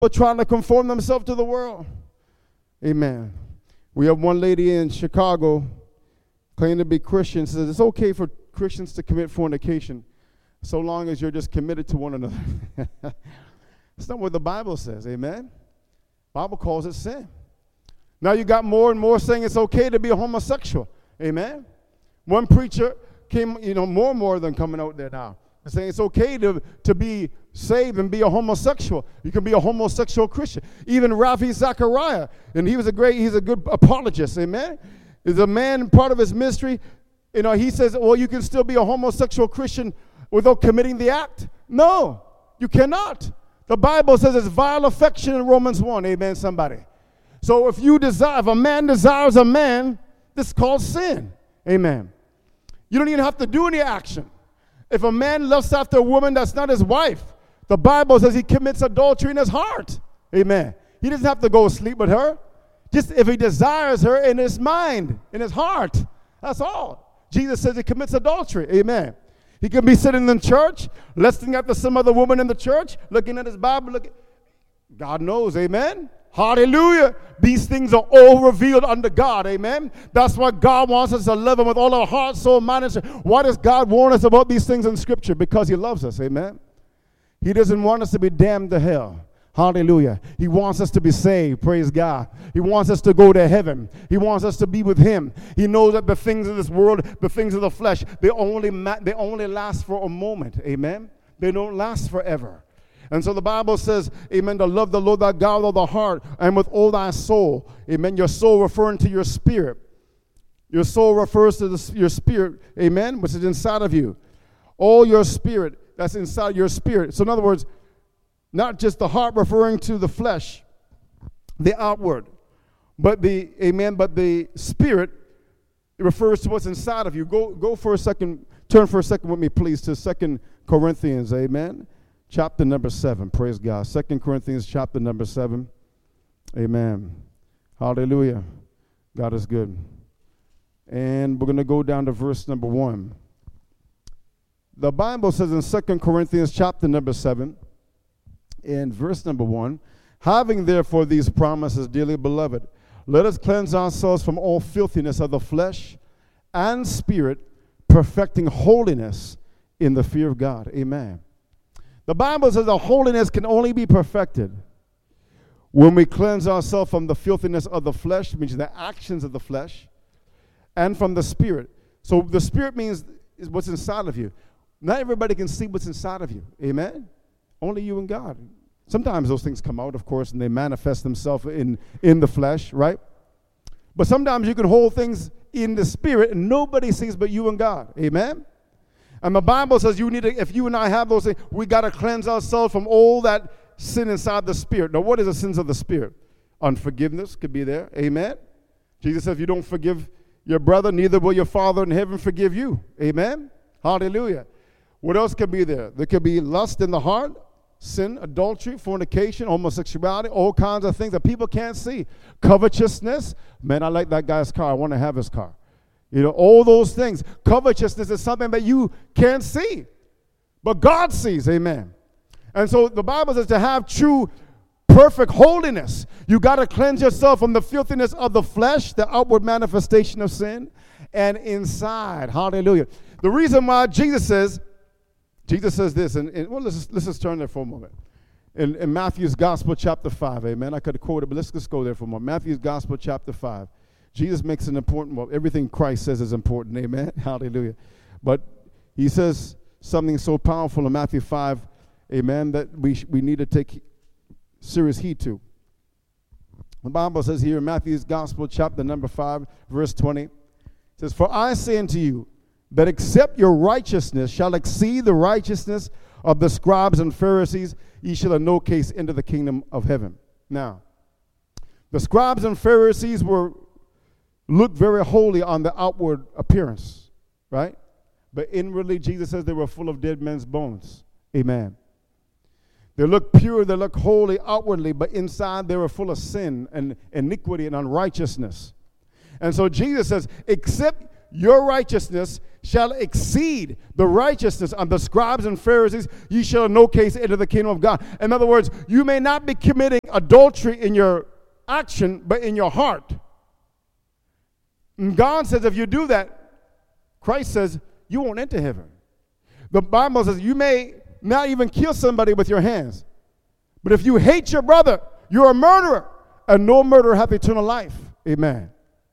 But trying to conform themselves to the world. Amen. We have one lady in Chicago claiming to be Christian, says it's okay for Christians to commit fornication so long as you're just committed to one another. That's not what the Bible says. Amen. The Bible calls it sin. Now you got more and more saying it's okay to be a homosexual. Amen. One preacher came, more and more of them coming out there now, saying it's okay to be saved and be a homosexual. You can be a homosexual Christian. Even Ravi Zachariah, and he's a good apologist. Amen. Is a man, part of his ministry, he says, well, you can still be a homosexual Christian without committing the act. No, you cannot. The Bible says it's vile affection in Romans 1. Amen, somebody. So if a man desires a man, this is called sin. Amen. You don't even have to do any action. If a man lusts after a woman that's not his wife, the Bible says he commits adultery in his heart. Amen. He doesn't have to go sleep with her. Just if he desires her in his mind, in his heart. That's all. Jesus says he commits adultery. Amen. He can be sitting in church, lusting after some other woman in the church, looking at his Bible. God knows. Amen. Hallelujah. These things are all revealed unto God. Amen. That's why God wants us to love him with all our heart, soul, mind, and strength. Why does God warn us about these things in Scripture? Because he loves us. Amen. He doesn't want us to be damned to hell. Hallelujah. He wants us to be saved. Praise God. He wants us to go to heaven. He wants us to be with him. He knows that the things of this world, the things of the flesh, they only last for a moment. Amen. They don't last forever. And so the Bible says, amen, to love the Lord thy God with all the heart and with all thy soul. Amen. Your soul referring to your spirit. Your soul refers to your spirit, amen, which is inside of you. All your spirit, that's inside your spirit. So in other words, not just the heart referring to the flesh, the outward, but the spirit refers to what's inside of you. Go for a second, turn for a second with me, please, to 2 Corinthians, amen. Chapter number 7, praise God. 2 Corinthians chapter number 7. Amen. Hallelujah. God is good. And we're going to go down to verse number 1. The Bible says in 2 Corinthians chapter number 7, in verse number 1, having therefore these promises, dearly beloved, let us cleanse ourselves from all filthiness of the flesh and spirit, perfecting holiness in the fear of God. Amen. The Bible says that holiness can only be perfected when we cleanse ourselves from the filthiness of the flesh, means the actions of the flesh, and from the spirit. So the spirit means is what's inside of you. Not everybody can see what's inside of you. Amen? Only you and God. Sometimes those things come out, of course, and they manifest themselves in the flesh, right? But sometimes you can hold things in the spirit and nobody sees but you and God. Amen? And the Bible says if you and I have those things, we got to cleanse ourselves from all that sin inside the spirit. Now, what is the sins of the spirit? Unforgiveness could be there. Amen? Jesus said, if you don't forgive your brother, neither will your Father in heaven forgive you. Amen? Hallelujah. What else could be there? There could be lust in the heart, sin, adultery, fornication, homosexuality, all kinds of things that people can't see. Covetousness. Man, I like that guy's car. I want to have his car. All those things. Covetousness is something that you can't see, but God sees. Amen. And so the Bible says to have true, perfect holiness, you got to cleanse yourself from the filthiness of the flesh, the outward manifestation of sin, and inside. Hallelujah. The reason why Jesus says this, and let's just turn there for a moment. In Matthew's Gospel, chapter 5, amen. I could quote it, but let's just go there for a moment. Matthew's Gospel, chapter 5. Jesus makes an important, everything Christ says is important, amen. Hallelujah. But he says something so powerful in Matthew 5, amen, that we need to take serious heed to. The Bible says here in Matthew's Gospel, chapter number 5, verse 20, it says, for I say unto you, that except your righteousness shall exceed the righteousness of the scribes and Pharisees, ye shall in no case enter the kingdom of heaven. Now, the scribes and Pharisees looked very holy on the outward appearance, right? But inwardly, Jesus says they were full of dead men's bones. Amen. They look pure, they look holy outwardly, but inside they were full of sin and iniquity and unrighteousness. And so Jesus says, except your righteousness shall exceed the righteousness of the scribes and Pharisees, ye shall in no case enter the kingdom of God. In other words, you may not be committing adultery in your action, but in your heart. And God says if you do that, Christ says you won't enter heaven. The Bible says you may not even kill somebody with your hands, but if you hate your brother, you're a murderer, and no murderer hath eternal life. Amen.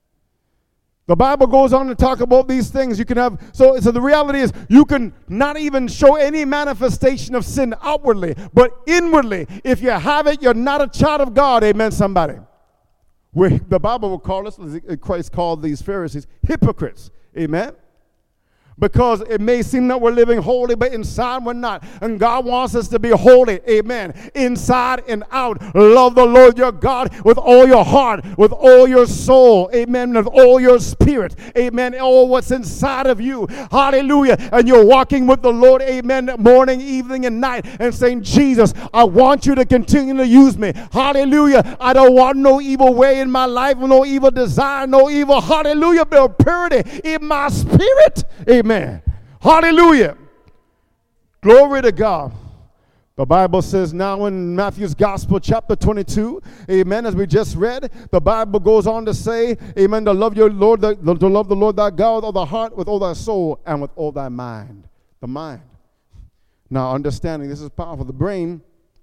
The Bible goes on to talk about these things. You can have, so the reality is you can not even show any manifestation of sin outwardly, but inwardly, if you have it, you're not a child of God. Amen, somebody. The Bible will call us, Christ called these Pharisees, hypocrites. Amen. Because it may seem that we're living holy, but inside we're not. And God wants us to be holy. Amen. Inside and out. Love the Lord your God with all your heart, with all your soul. Amen. With all your spirit. Amen. All what's inside of you. Hallelujah. And you're walking with the Lord. Amen. Morning, evening, and night. And saying, Jesus, I want you to continue to use me. Hallelujah. I don't want no evil way in my life, no evil desire, no evil. Hallelujah. But purity in my spirit. Amen. Hallelujah. Glory to God. The Bible says now in Matthew's Gospel, chapter 22, amen, as we just read, the Bible goes on to say, amen, to love your Lord, to love the Lord thy God with all thy heart, with all thy soul, and with all thy mind. The mind. Now, understanding, this is powerful. The brain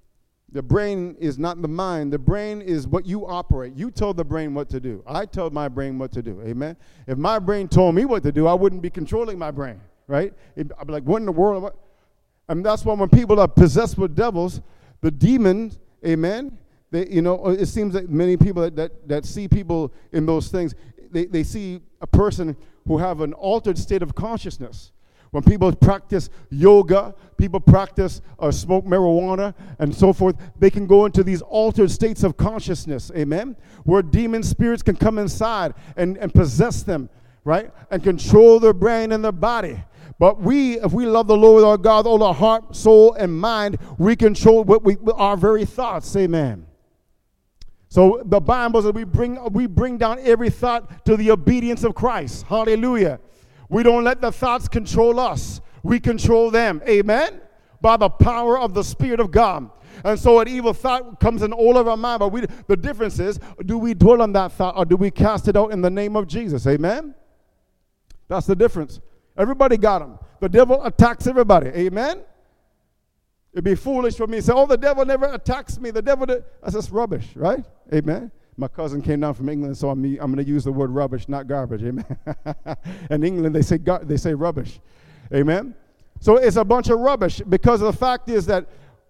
is not the mind. The brain is what you operate. You tell the brain what to do. I tell my brain what to do. Amen. If my brain told me what to do, I wouldn't be controlling my brain, right? I'd be like, what in the world? And that's why when people are possessed with devils, the demons, amen, they, it seems that many people that see people in those things, they see a person who have an altered state of consciousness. When people practice yoga, people practice or smoke marijuana and so forth, they can go into these altered states of consciousness, amen, where demon spirits can come inside and possess them, right, and control their brain and their body. But if we love the Lord our God, all our heart, soul, and mind, we control our very thoughts, amen. So the Bible says we bring down every thought to the obedience of Christ, hallelujah. We don't let the thoughts control us. We control them. Amen? By the power of the Spirit of God. And so an evil thought comes in all of our mind. But the difference is, do we dwell on that thought or do we cast it out in the name of Jesus? Amen? That's the difference. Everybody got them. The devil attacks everybody. Amen? It'd be foolish for me to say, oh, the devil never attacks me. The devil that's just rubbish, right? Amen? My cousin came down from England, so I'm going to use the word rubbish, not garbage. Amen. In England, they say rubbish. Amen. So it's a bunch of rubbish because the fact is that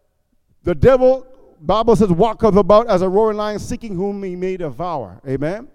the devil, Bible says, walketh about as a roaring lion, seeking whom he may devour. Amen.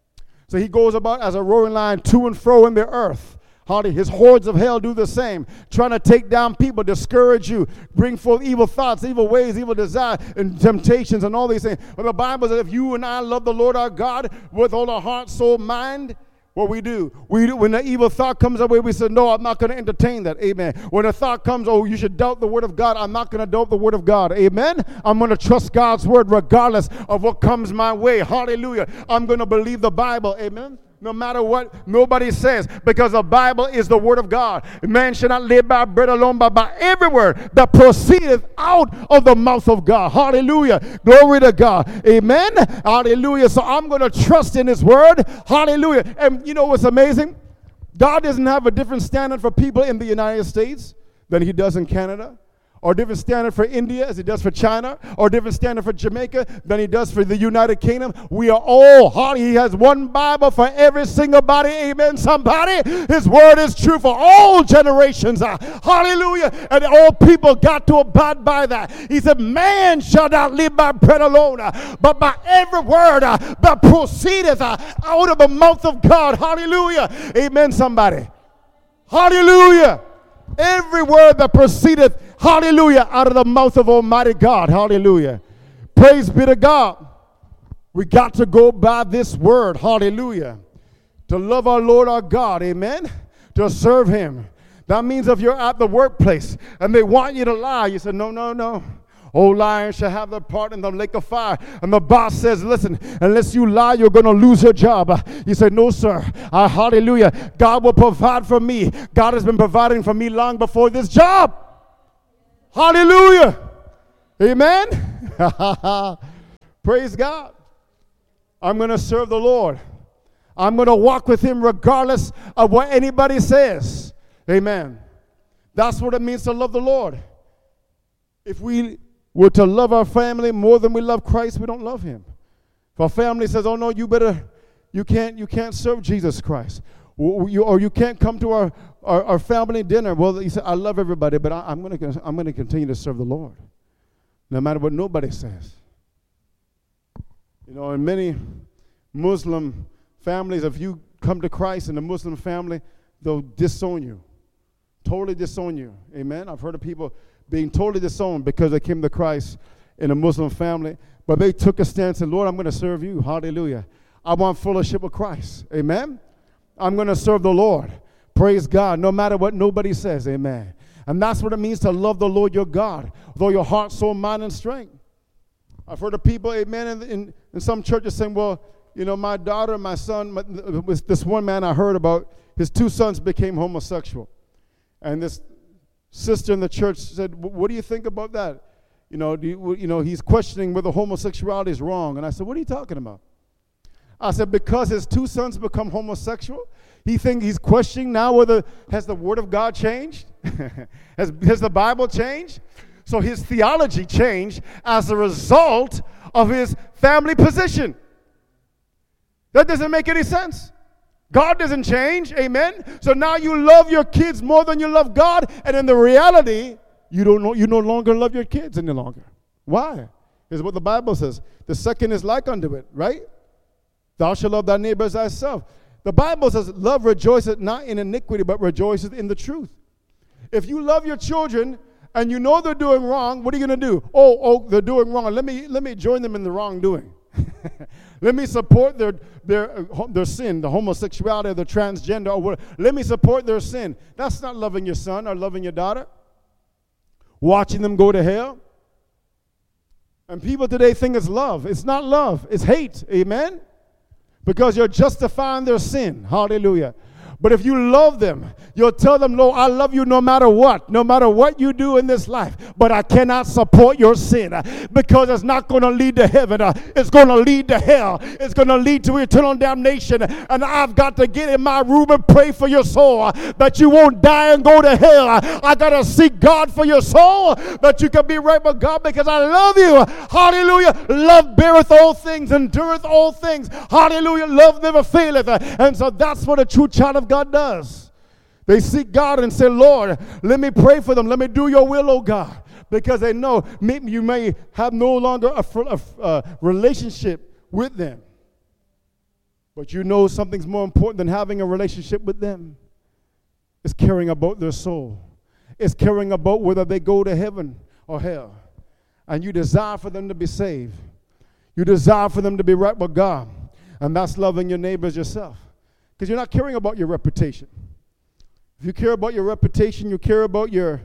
So he goes about as a roaring lion to and fro in the earth. His hordes of hell do the same, trying to take down people, discourage you, bring forth evil thoughts, evil ways, evil desire, and temptations, and all these things. But the Bible says if you and I love the Lord our God with all our heart, soul, mind, what we do, when the evil thought comes our way, we say, no, I'm not going to entertain that. Amen. When a thought comes, oh, you should doubt the word of God, I'm not going to doubt the word of God. Amen. I'm going to trust God's word regardless of what comes my way. Hallelujah. I'm going to believe the Bible. Amen. No matter what nobody says, because the Bible is the word of God. Man should not live by bread alone, but by every word that proceedeth out of the mouth of God. Hallelujah. Glory to God. Amen. Hallelujah. So I'm going to trust in his word. Hallelujah. And you know what's amazing? God doesn't have a different standard for people in the United States than he does in Canada, or different standard for India as he does for China, or different standard for Jamaica than he does for the United Kingdom. We are all, he has one Bible for every single body. Amen, somebody. His word is true for all generations. Hallelujah. And all people got to abide by that. He said, man shall not live by bread alone, but by every word that proceedeth out of the mouth of God. Hallelujah. Amen, somebody. Hallelujah. Every word that proceedeth, hallelujah, out of the mouth of Almighty God. Hallelujah. Praise be to God. We got to go by this word. Hallelujah. To love our Lord our God. Amen. To serve him. That means if you're at the workplace and they want you to lie, you say, no. Old lions shall have their part in the lake of fire. And the boss says, listen, unless you lie, you're going to lose your job. You say, no, sir. Hallelujah. God will provide for me. God has been providing for me long before this job. Hallelujah. Amen. Praise God. I'm going to serve the Lord. I'm going to walk with him regardless of what anybody says. Amen. That's what it means to love the Lord. If we were to love our family more than we love Christ, we don't love him. If our family says, oh no, you can't serve Jesus Christ. Or you can't come to our family dinner. Well, you say, I love everybody, but I'm going to continue to serve the Lord. No matter what nobody says. You know, in many Muslim families, if you come to Christ in the Muslim family, they'll disown you. Totally disown you. Amen? I've heard of people being totally disowned because they came to Christ in a Muslim family, but they took a stance and, Lord, I'm going to serve you. Hallelujah. I want fellowship with Christ. Amen? I'm going to serve the Lord. Praise God, no matter what nobody says. Amen. And that's what it means to love the Lord your God with all your heart, soul, mind, and strength. I've heard of people, amen, in some churches saying, well, you know, my daughter, my son, this one man I heard about, his 2 sons became homosexual. And this sister in the church said, what do you think about that? You know, he's questioning whether homosexuality is wrong. And I said, what are you talking about? I said, because his 2 sons become homosexual, he's questioning now whether, has the Word of God changed? has the Bible changed? So his theology changed as a result of his family position. That doesn't make any sense. God doesn't change, amen? So now you love your kids more than you love God, and in the reality, you no longer love your kids any longer. Why? Is what the Bible says. The second is like unto it, right? Thou shalt love thy neighbor as thyself. The Bible says, love rejoiceth not in iniquity, but rejoiceth in the truth. If you love your children and you know they're doing wrong, what are you going to do? Oh, they're doing wrong. Let me join them in the wrongdoing. Let me support their sin, the homosexuality, the transgender, or whatever. Let me support their sin. That's not loving your son or loving your daughter. Watching them go to hell. And people today think it's love. It's not love. It's hate. Amen? Because you're justifying their sin. Hallelujah. But if you love them, you'll tell them, Lord, I love you no matter what you do in this life. But I cannot support your sin because it's not going to lead to heaven. It's going to lead to hell. It's going to lead to eternal damnation. And I've got to get in my room and pray for your soul that you won't die and go to hell. I got to seek God for your soul that you can be right with God because I love you. Hallelujah. Love beareth all things, endureth all things. Hallelujah. Love never faileth. And so that's what a true child of God does. They seek God and say, Lord, let me pray for them. Let me do your will, oh God. Because they know you may have no longer a relationship with them. But you know something's more important than having a relationship with them. It's caring about their soul. It's caring about whether they go to heaven or hell. And you desire for them to be saved. You desire for them to be right with God. And that's loving your neighbors yourself. Because you're not caring about your reputation. If you care about your reputation, you care about your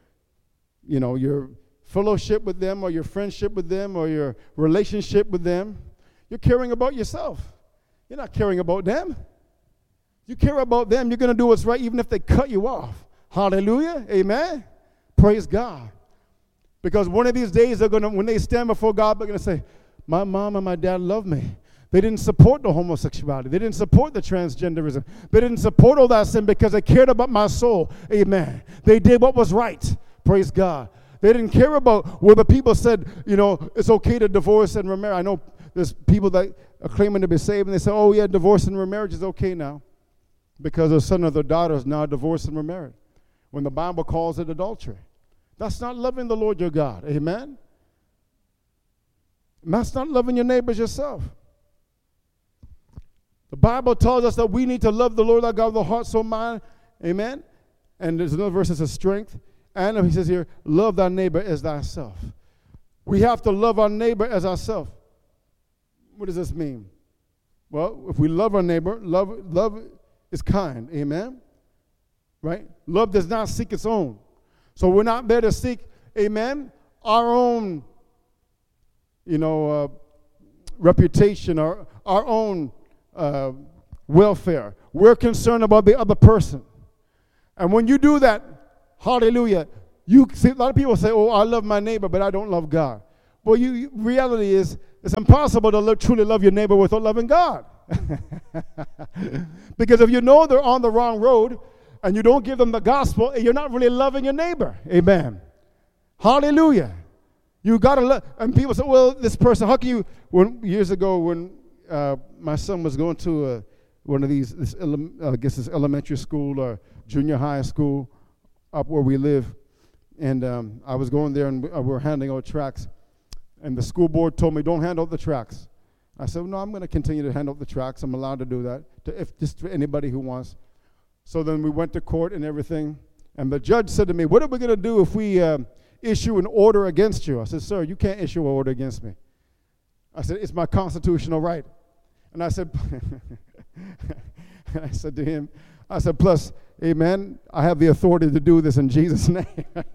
fellowship with them or your friendship with them or your relationship with them. You're caring about yourself. You're not caring about them. You care about them, you're going to do what's right even if they cut you off. Hallelujah. Amen. Praise God. Because one of these days, when they stand before God, they're going to say, my mom and my dad love me. They didn't support the homosexuality. They didn't support the transgenderism. They didn't support all that sin because they cared about my soul. Amen. They did what was right. Praise God. They didn't care about whether people said, it's okay to divorce and remarry. I know there's people that are claiming to be saved, and they say, oh, yeah, divorce and remarriage is okay now because their son or their daughter is now divorced and remarried when the Bible calls it adultery. That's not loving the Lord your God. Amen. And that's not loving your neighbors yourself. The Bible tells us that we need to love the Lord our God with our heart, soul, mind. Amen. And there's another verse that says strength. And he says here, love thy neighbor as thyself. We have to love our neighbor as ourselves. What does this mean? Well, if we love our neighbor, love is kind. Amen. Right? Love does not seek its own. So we're not there to seek, amen, our own, reputation or our own welfare. We're concerned about the other person. And when you do that, hallelujah, you see, a lot of people say, oh, I love my neighbor, but I don't love God. Well, reality is, it's impossible to truly love your neighbor without loving God. Because if you know they're on the wrong road and you don't give them the gospel, you're not really loving your neighbor. Amen. Hallelujah. You got to love. And people say, well, this person, how can you, years ago when my son was going to one of these, this elementary school or junior high school up where we live, and I was going there and we were handing out tracts, and the school board told me, don't hand out the tracts. I said, no, I'm going to continue to hand out the tracts. I'm allowed to do that, just for anybody who wants. So then we went to court and everything, and the judge said to me, what are we going to do if we issue an order against you? I said, sir, you can't issue an order against me. I said, it's my constitutional right. And I said, I said to him, I said, plus, amen, I have the authority to do this in Jesus' name.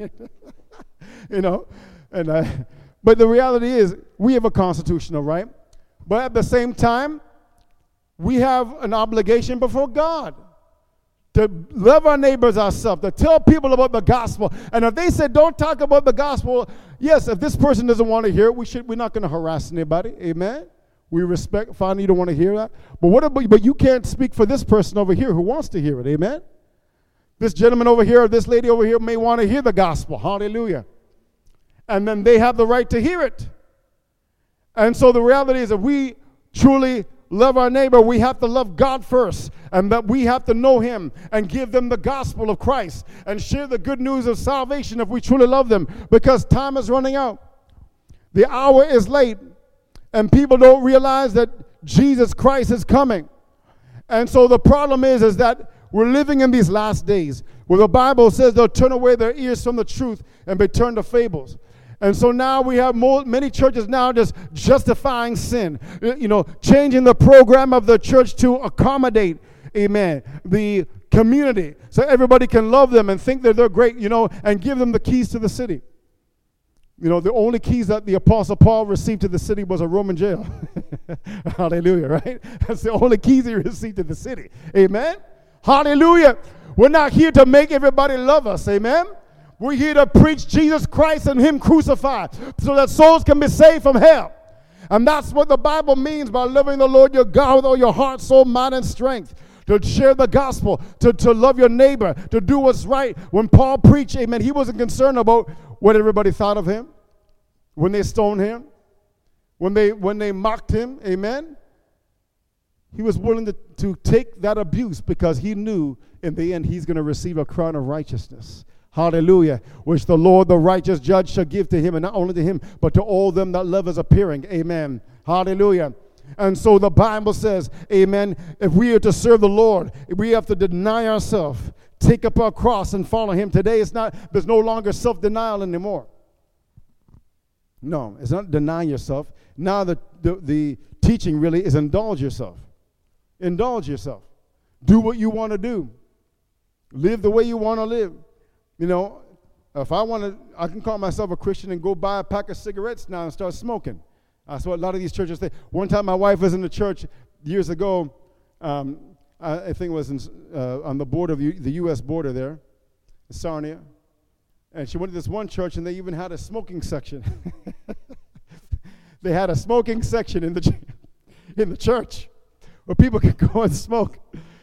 But the reality is, we have a constitutional right. But at the same time, we have an obligation before God to love our neighbors ourselves, to tell people about the gospel. And if they said, don't talk about the gospel, yes, if this person doesn't want to hear it, we're not going to harass anybody. Amen? We respect, fine, you don't want to hear that. But you can't speak for this person over here who wants to hear it. Amen? This gentleman over here or this lady over here may want to hear the gospel. Hallelujah. And then they have the right to hear it. And so the reality is, if we truly love our neighbor, we have to love God first, and that we have to know him and give them the gospel of Christ and share the good news of salvation if we truly love them, because time is running out. The hour is late, and people don't realize that Jesus Christ is coming. And so the problem is that we're living in these last days where the Bible says they'll turn away their ears from the truth and be turned to fables. And so now we have many churches now just justifying sin, changing the program of the church to accommodate, amen, the community, so everybody can love them and think that they're great, and give them the keys to the city. The only keys that the Apostle Paul received to the city was a Roman jail. Hallelujah, right? That's the only keys he received to the city. Amen? Hallelujah. We're not here to make everybody love us. Amen? We're here to preach Jesus Christ and him crucified so that souls can be saved from hell. And that's what the Bible means by loving the Lord your God with all your heart, soul, mind, and strength. To share the gospel, to love your neighbor, to do what's right. When Paul preached, amen, he wasn't concerned about what everybody thought of him, when they stoned him, when they mocked him, amen. He was willing to take that abuse because he knew in the end he's going to receive a crown of righteousness. Hallelujah. Which the Lord, the righteous judge, shall give to him, and not only to him, but to all them that love is appearing. Amen. Hallelujah. And so the Bible says, amen, if we are to serve the Lord, we have to deny ourselves, take up our cross and follow him. Today there's no longer self-denial anymore. No, it's not denying yourself. Now the teaching really is indulge yourself. Indulge yourself. Do what you want to do. Live the way you want to live. If I want to, I can call myself a Christian and go buy a pack of cigarettes now and start smoking. That's what a lot of these churches say. One time my wife was in the church years ago. I think it was on the border of the U.S. border there, Sarnia. And she went to this one church, and they even had a smoking section. They had a smoking section in the church where people could go and smoke.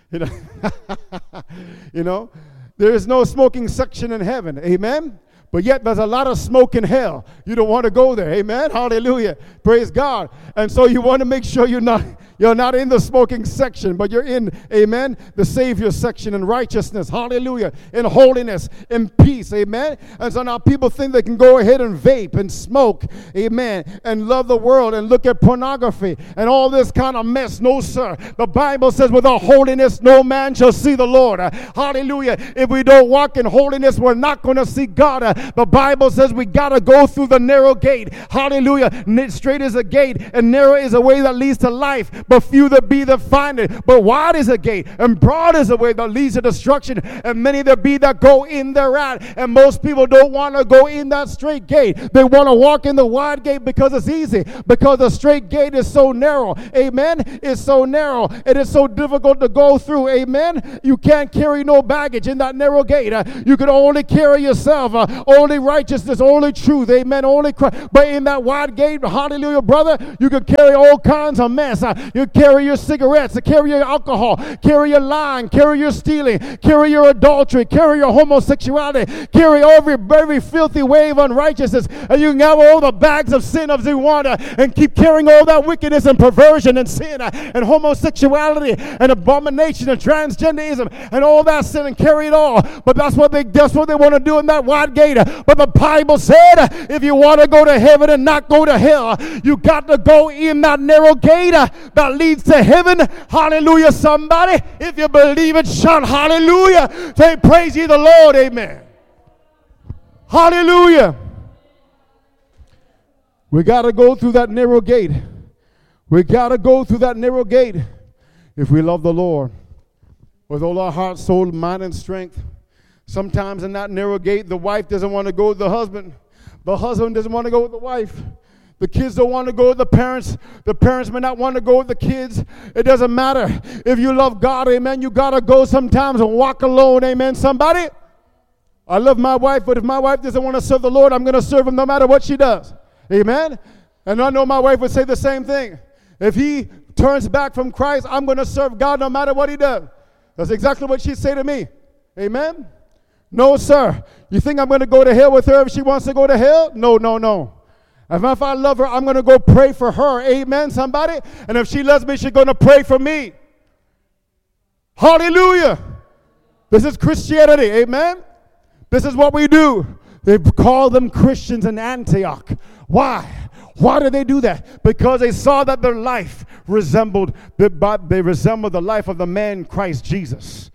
There is no smoking section in heaven. Amen? But yet there's a lot of smoke in hell. You don't want to go there. Amen? Hallelujah. Praise God. And so you want to make sure you're not in the smoking section, but you're in, amen, the Savior section in righteousness. Hallelujah. In holiness, in peace. Amen? And so now people think they can go ahead and vape and smoke. Amen. And love the world and look at pornography and all this kind of mess. No, sir. The Bible says without holiness, no man shall see the Lord. Hallelujah. If we don't walk in holiness, we're not going to see God. The Bible says we got to go through the narrow gate. Hallelujah. Straight is a gate and narrow is a way that leads to life. but few there be that find it. But wide is the gate, and broad is the way that leads to destruction, and many there be that go in thereat. And most people don't want to go in that straight gate. They want to walk in the wide gate because it's easy, because the straight gate is so narrow. Amen. It's so narrow. It is so difficult to go through. Amen. You can't carry no baggage in that narrow gate. You can only carry yourself, only righteousness, only truth. Amen. Only Christ. But in that wide gate, hallelujah, brother, you can carry all kinds of mess. You carry your cigarettes, carry your alcohol, carry your lying, carry your stealing, carry your adultery, carry your homosexuality, carry every filthy way of unrighteousness, and you can have all the bags of sin of you want, and keep carrying all that wickedness and perversion and sin and homosexuality and abomination and transgenderism and all that sin, and carry it all. But that's what they want to do in that wide gate. But the Bible said, if you want to go to heaven and not go to hell, you got to go in that narrow gate that leads to heaven. Hallelujah, somebody. If you believe it, shout hallelujah. Say, praise ye the Lord. Amen. Hallelujah. We got to go through that narrow gate. We got to go through that narrow gate if we love the Lord with all our heart, soul, mind, and strength. Sometimes in that narrow gate, the wife doesn't want to go with the husband. The husband doesn't want to go with the wife. The kids don't want to go with the parents. The parents may not want to go with the kids. It doesn't matter. If you love God, amen, you got to go sometimes and walk alone, amen, somebody. I love my wife, but if my wife doesn't want to serve the Lord, I'm going to serve him no matter what she does. Amen? And I know my wife would say the same thing. If he turns back from Christ, I'm going to serve God no matter what he does. That's exactly what she'd say to me. Amen? No, sir. You think I'm going to go to hell with her if she wants to go to hell? No, no, no. If I love her, I'm going to go pray for her. Amen, somebody? And if she loves me, she's going to pray for me. Hallelujah. This is Christianity. Amen? This is what we do. They call them Christians in Antioch. Why? Why did they do that? Because they saw that their life resembled the life of the man Christ Jesus.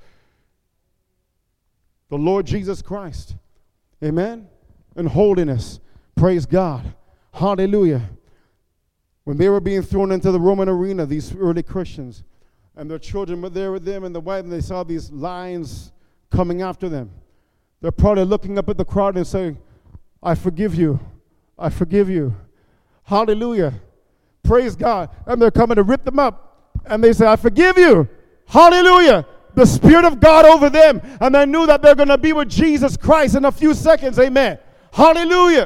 The Lord Jesus Christ. Amen? In holiness. Praise God. Hallelujah. When they were being thrown into the Roman arena, these early Christians, and their children were there with them, and the wife, and they saw these lions coming after them. They're probably looking up at the crowd and saying, I forgive you. I forgive you. Hallelujah. Praise God. And they're coming to rip them up. And they say, I forgive you. Hallelujah. The Spirit of God over them. And they knew that they're going to be with Jesus Christ in a few seconds. Amen. Hallelujah.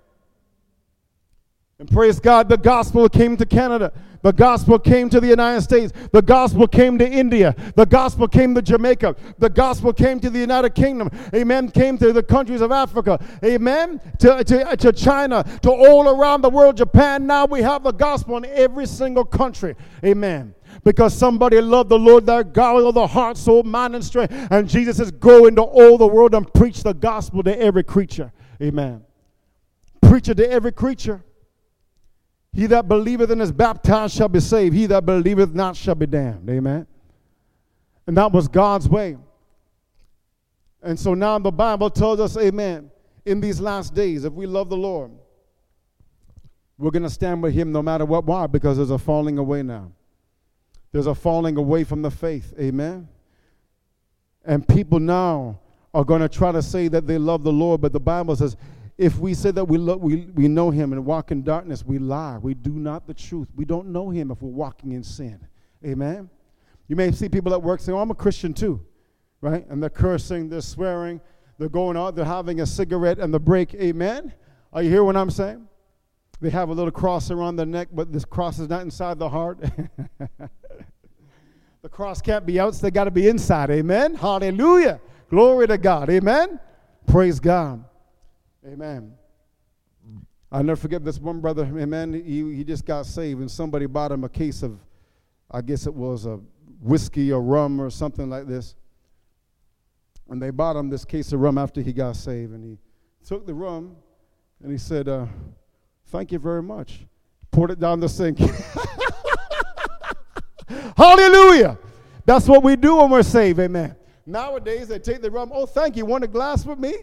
And praise God, the gospel came to Canada. The gospel came to the United States. The gospel came to India. The gospel came to Jamaica. The gospel came to the United Kingdom. Amen. Came to the countries of Africa. Amen. To China. To all around the world. Japan. Now we have the gospel in every single country. Amen. Because somebody loved the Lord their God with all the heart, soul, mind, and strength. And Jesus says, go into all the world and preach the gospel to every creature. Amen. Preach it to every creature. He that believeth and is baptized shall be saved. He that believeth not shall be damned. Amen. And that was God's way. And so now the Bible tells us, amen, in these last days, if we love the Lord, we're going to stand with him no matter what. Why? Because there's a falling away now. There's a falling away from the faith. Amen. And people now are going to try to say that they love the Lord, but the Bible says, if we say that we know him and walk in darkness, we lie. We do not the truth. We don't know him if we're walking in sin. Amen? You may see people at work saying, oh, I'm a Christian too. Right? And they're cursing, they're swearing, they're going out, they're having a cigarette and the break. Amen? Are you hearing what I'm saying? They have a little cross around their neck, but this cross is not inside the heart. The cross can't be out, so they got to be inside. Amen? Hallelujah. Glory to God. Amen? Praise God. Amen. I'll never forget this one brother, amen, he just got saved, and somebody bought him a case of, I guess it was a whiskey or rum or something like this. And they bought him this case of rum after he got saved, and he took the rum, and he said, thank you very much. Poured it down the sink. Hallelujah. That's what we do when we're saved, amen. Nowadays, they take the rum, oh, thank you, want a glass with me?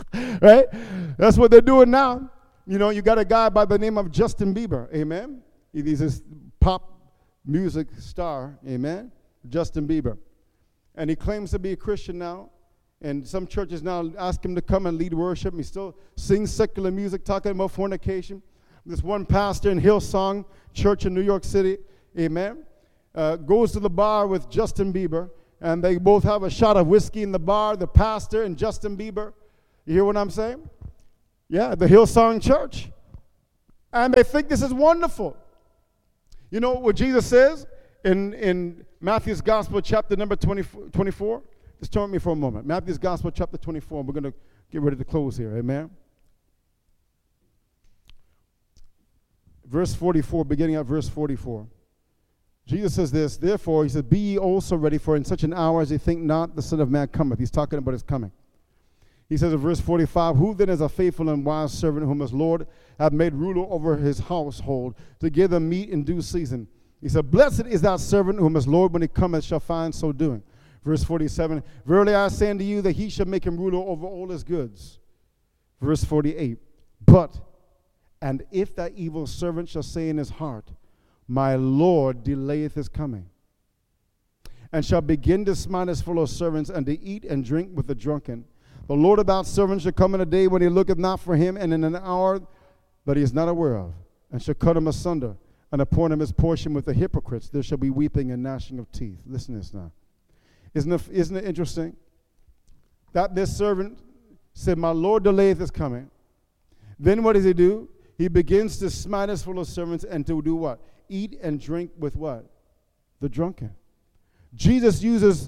Right? That's what they're doing now. You know, you got a guy by the name of Justin Bieber. Amen. He's this pop music star, amen, Justin Bieber. And he claims to be a Christian now. And some churches now ask him to come and lead worship. He still sings secular music, talking about fornication. This one pastor in Hillsong Church in New York City, amen, goes to the bar with Justin Bieber, and they both have a shot of whiskey in the bar, the pastor and Justin Bieber. You hear what I'm saying? Yeah, the Hillsong Church. And they think this is wonderful. You know what Jesus says in Matthew's Gospel, chapter number 24? Just turn with me for a moment. Matthew's Gospel, chapter 24. We're going to get ready to close here. Amen. Verse 44, beginning at verse 44. Jesus says this, therefore, he says, be ye also ready, for in such an hour as ye think not, the Son of Man cometh. He's talking about his coming. He says in verse 45, who then is a faithful and wise servant whom his Lord hath made ruler over his household to give them meat in due season? He said, blessed is that servant whom his Lord when he cometh shall find so doing. Verse 47, verily I say unto you that he shall make him ruler over all his goods. Verse 48, but, and if that evil servant shall say in his heart, my Lord delayeth his coming, and shall begin to smite his fellow servants, and to eat and drink with the drunken, the Lord of that servant shall come in a day when he looketh not for him, and in an hour that he is not aware of, and shall cut him asunder, and appoint him his portion with the hypocrites. There shall be weeping and gnashing of teeth. Listen to this now. Isn't it interesting that this servant said, my Lord delayeth his coming. Then what does he do? He begins to smite his fellow servants and to do what? Eat and drink with what? The drunken. Jesus uses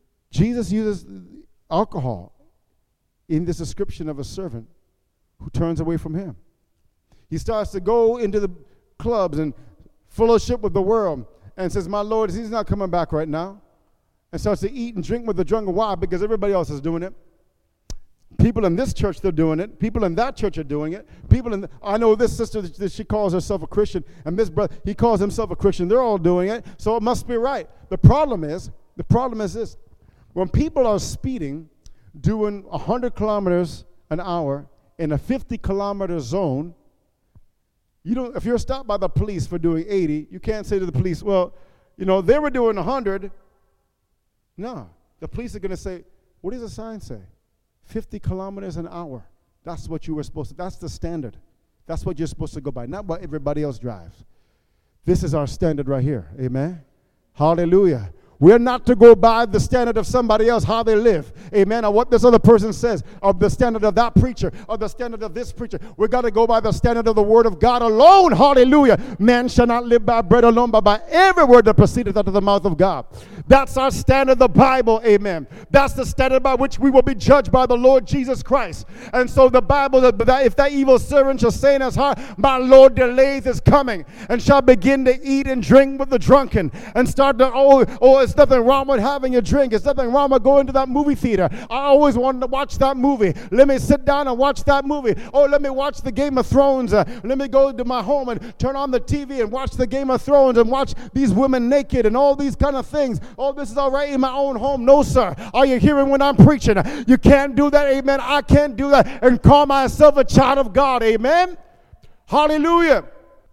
alcohol in this description of a servant who turns away from him. He starts to go into the clubs and fellowship with the world and says, my Lord, he's not coming back right now. And starts to eat and drink with the drunken. Why? Because everybody else is doing it. People in this church, they're doing it. People in that church are doing it. I know this sister, she calls herself a Christian, and this brother, he calls himself a Christian. They're all doing it, so it must be right. The problem is this. When people are speeding, doing 100 kilometers an hour in a 50-kilometer zone, if you're stopped by the police for doing 80, you can't say to the police, well, they were doing 100. No, the police are going to say, what does the sign say? 50 kilometers an hour. That's what you were supposed to, that's the standard. That's what you're supposed to go by, not what everybody else drives. This is our standard right here, amen? Hallelujah. We're not to go by the standard of somebody else, how they live, amen, or what this other person says, or the standard of that preacher, or the standard of this preacher. We got to go by the standard of the word of God alone, hallelujah. Man shall not live by bread alone, but by every word that proceedeth out of the mouth of God. That's our standard, the Bible, amen. That's the standard by which we will be judged by the Lord Jesus Christ. And so the Bible, that if that evil servant shall say in his heart, my Lord delayeth his coming, and shall begin to eat and drink with the drunken, and start to, it's nothing wrong with having a drink. It's nothing wrong with going to that movie theater. I always wanted to watch that movie. Let me sit down and watch that movie. Oh, let me watch the Game of Thrones. Let me go to my home and turn on the TV and watch the Game of Thrones and watch these women naked and all these kind of things. Oh, this is all right in my own home. No, sir. Are you hearing when I'm preaching? You can't do that. Amen. I can't do that and call myself a child of God. Amen. Hallelujah.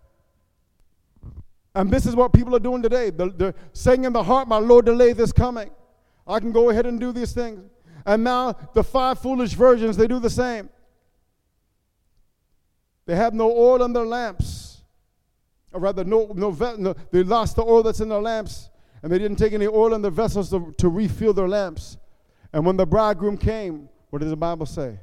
And this is what people are doing today. They're saying in the heart, my Lord delayeth his coming. I can go ahead and do these things. And now the 5 foolish virgins, they do the same. They have no oil in their lamps. Or rather, they lost the oil that's in their lamps. And they didn't take any oil in their vessels to refill their lamps. And when the bridegroom came, what does the Bible say?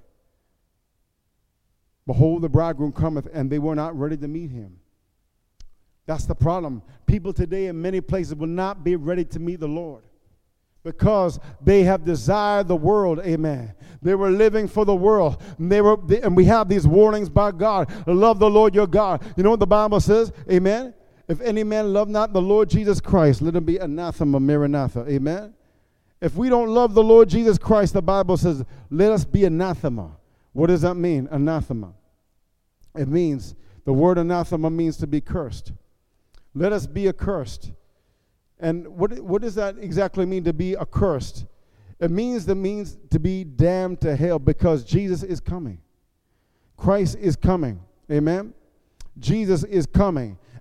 Behold, the bridegroom cometh, and they were not ready to meet him. That's the problem. People today in many places will not be ready to meet the Lord because they have desired the world, amen. They were living for the world. And we have these warnings by God. Love the Lord your God. You know what the Bible says? Amen. If any man love not the Lord Jesus Christ, let him be anathema, maranatha. Amen. If we don't love the Lord Jesus Christ, the Bible says, let us be anathema. What does that mean, anathema? It means, the word anathema means to be cursed. Let us be accursed. And what does that exactly mean, to be accursed? It means to be damned to hell, because Jesus is coming. Christ is coming. Amen? Jesus is coming.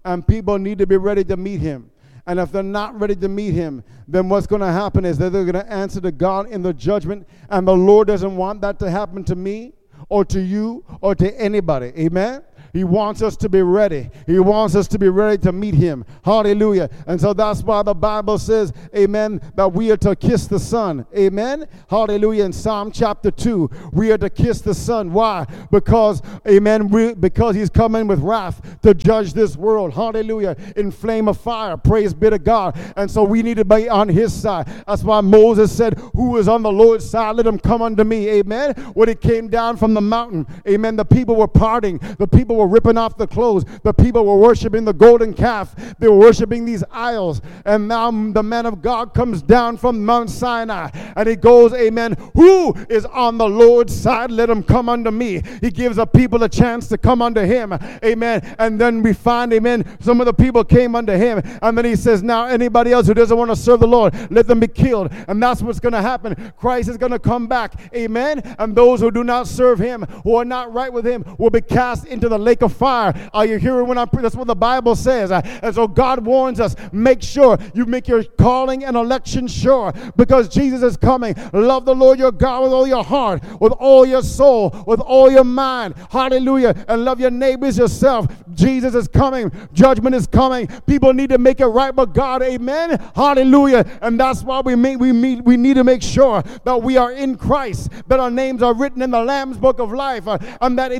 And people need to be ready to meet him. And if they're not ready to meet him, then what's going to happen is that they're going to answer to God in the judgment. And the Lord doesn't want that to happen to me or to you or to anybody. Amen? He wants us to be ready. He wants us to be ready to meet him. Hallelujah. And so that's why the Bible says, amen, that we are to kiss the Son. Amen. Hallelujah. In Psalm chapter 2, we are to kiss the Son. Why? Because, amen, because he's coming with wrath to judge this world. Hallelujah. In flame of fire. Praise be to God. And so we need to be on his side. That's why Moses said, who is on the Lord's side, let him come unto me. Amen. When he came down from the mountain, amen, the people were parting. The people were ripping off the clothes. The people were worshiping the golden calf. They were worshiping these idols. And now the man of God comes down from Mount Sinai and he goes, amen, who is on the Lord's side? Let him come unto me. He gives the people a chance to come unto him. Amen. And then we find, amen, some of the people came unto him. And then he says, now anybody else who doesn't want to serve the Lord, let them be killed. And that's what's going to happen. Christ is going to come back. Amen. And those who do not serve him, who are not right with him, will be cast into the lake of fire. Are you hearing when that's what the Bible says? And so God warns us, make sure you make your calling and election sure, because Jesus is coming. Love the Lord your God with all your heart, with all your soul, with all your mind. Hallelujah. And love your neighbors yourself. Jesus is coming. Judgment is coming. People need to make it right with God. Amen. Hallelujah. And that's why we need to make sure that we are in Christ, that our names are written in the Lamb's book of life, and that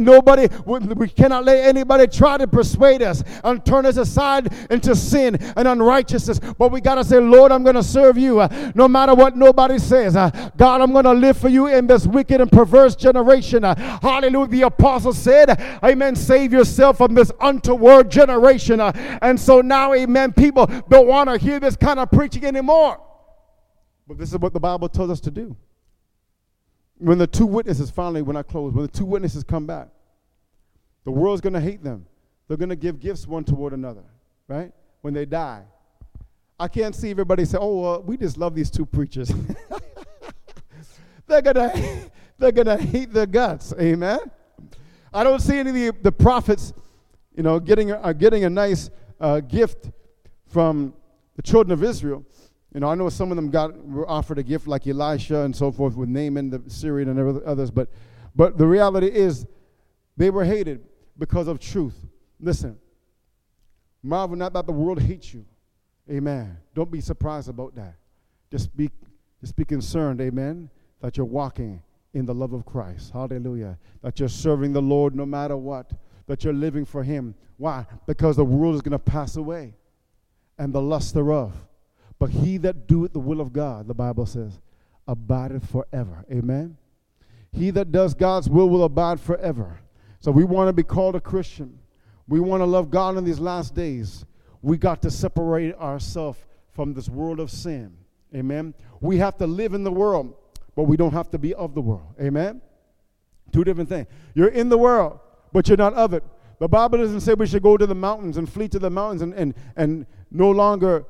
we cannot let anybody try to persuade us and turn us aside into sin and unrighteousness. But we got to say, Lord, I'm going to serve you no matter what nobody says. God, I'm going to live for you in this wicked and perverse generation. Hallelujah. The apostle said, amen, save yourself from this untoward generation. And so now, amen, people don't want to hear this kind of preaching anymore. But this is what the Bible tells us to do. When the two witnesses finally, when the two witnesses come back, the world's going to hate them. They're going to give gifts one toward another, right? When they die. I can't see everybody say, oh, we just love these two preachers. They're gonna hate their guts, amen? I don't see any of the prophets, getting a nice gift from the children of Israel. I know some of them were offered a gift like Elisha and so forth with Naaman, the Syrian, and others, but the reality is they were hated because of truth. Listen, marvel not that the world hates you. Amen. Don't be surprised about that. Just be concerned, amen, that you're walking in the love of Christ. Hallelujah. That you're serving the Lord no matter what. That you're living for him. Why? Because the world is going to pass away and the lust thereof. But he that doeth the will of God, the Bible says, abideth forever. Amen. He that does God's will abide forever. So we want to be called a Christian. We want to love God in these last days. We got to separate ourselves from this world of sin. Amen. We have to live in the world, but we don't have to be of the world. Amen. Two different things. You're in the world, but you're not of it. The Bible doesn't say we should go to the mountains and flee to the mountains and no longer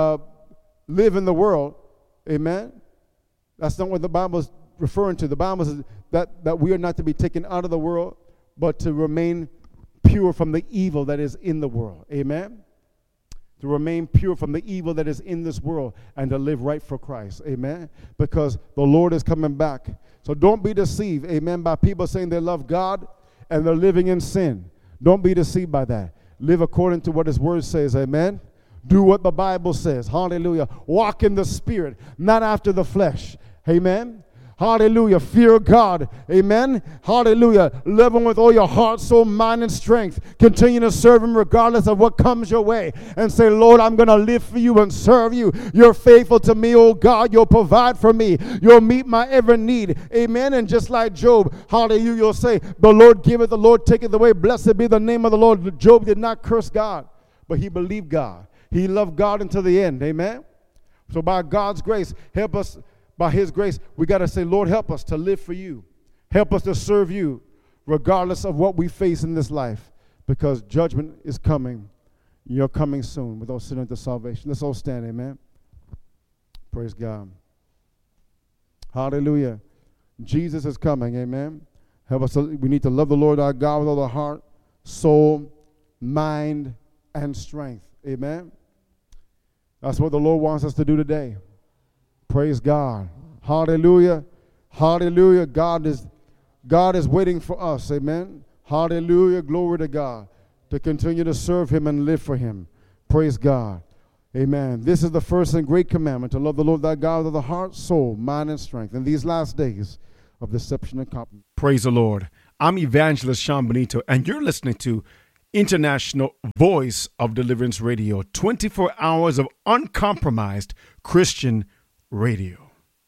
live in the world. Amen. That's not what the Bible is referring to. The Bible says that we are not to be taken out of the world, but to remain pure from the evil that is in the world. Amen. To remain pure from the evil that is in this world and to live right for Christ. Amen. Because the Lord is coming back. So don't be deceived, amen, by people saying they love God and they're living in sin. Don't be deceived by that. Live according to what his word says. Amen. Do what the Bible says. Hallelujah. Walk in the Spirit, not after the flesh. Amen. Hallelujah. Fear God. Amen. Hallelujah. Love him with all your heart, soul, mind, and strength. Continue to serve him regardless of what comes your way. And say, Lord, I'm going to live for you and serve you. You're faithful to me, oh God. You'll provide for me. You'll meet my every need. Amen. And just like Job, hallelujah, you'll say, the Lord giveth, the Lord taketh away. Blessed be the name of the Lord. Job did not curse God, but he believed God. He loved God until the end. Amen. So by God's grace, help us. By his grace, we got to say, Lord, help us to live for you. Help us to serve you regardless of what we face in this life, because judgment is coming. You're coming soon with all sin unto salvation. Let's all stand, amen. Praise God. Hallelujah. Jesus is coming, amen. Help us. We need to love the Lord our God with all our heart, soul, mind, and strength. Amen. That's what the Lord wants us to do today. Praise God. Hallelujah. Hallelujah. God is waiting for us. Amen. Hallelujah. Glory to God. To continue to serve him and live for him. Praise God. Amen. This is the first and great commandment, to love the Lord thy God with the heart, soul, mind, and strength in these last days of deception and compromise. Praise the Lord. I'm Evangelist Sean Benito, and you're listening to International Voice of Deliverance Radio, 24 hours of uncompromised Christian radio.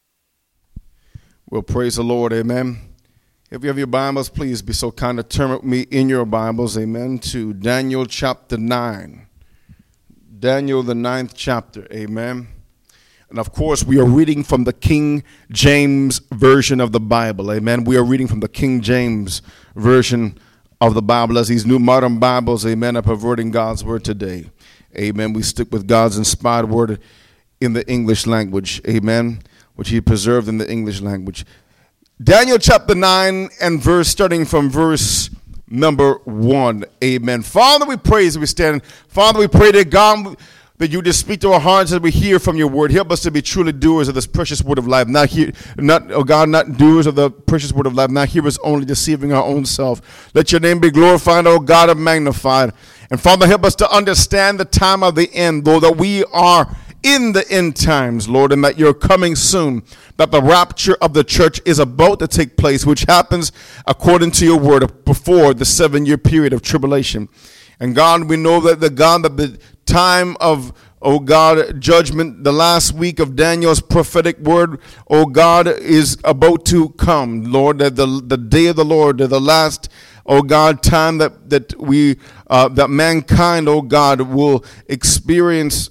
Well, praise the Lord, amen. If you have your Bibles, please be so kind to turn with me in your Bibles, amen, to Daniel chapter 9. Daniel, the 9th chapter, amen. And of course, we are reading from the King James Version of the Bible, amen. We are reading from the King James Version of the Bible, as these new modern Bibles, amen, are perverting God's word today. Amen. We stick with God's inspired word in the English language, amen, which he preserved in the English language. Daniel chapter 9 and starting from verse number 1. Amen. Father, we praise, we stand. Father, we pray that God, that you just speak to our hearts as we hear from your word. Help us to be truly doers of this precious word of life. Not doers of the precious word of life, not hearers only, deceiving our own self. Let your name be glorified, O God, and magnified. And Father, help us to understand the time of the end, Lord, that we are in the end times, Lord, and that you're coming soon, that the rapture of the church is about to take place, which happens according to your word before the 7-year period of tribulation. And God, we know that the time of, oh God, judgment, the last week of Daniel's prophetic word, oh God, is about to come, Lord, that the day of the Lord, the last, oh God, time that mankind, oh God, will experience